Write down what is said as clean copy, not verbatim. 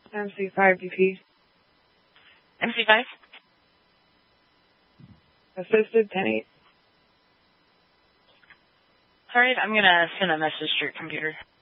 MC5 DP. MC5? Assisted 10-8. Alright, I'm gonna send a message to your computer.